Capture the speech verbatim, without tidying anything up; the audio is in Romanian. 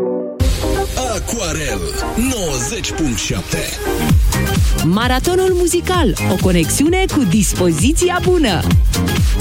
Aquarel nouăzeci punct șapte. Maratonul muzical, o conexiune cu dispoziția bună.